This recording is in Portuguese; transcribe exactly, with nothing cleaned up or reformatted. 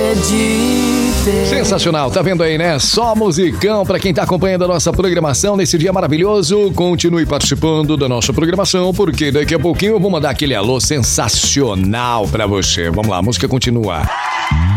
acredite. Sensacional, tá vendo aí, né? Só musicão pra quem tá acompanhando a nossa programação nesse dia maravilhoso. Continue participando da nossa programação, porque daqui a pouquinho eu vou mandar aquele alô sensacional pra você. Vamos lá, a música continua.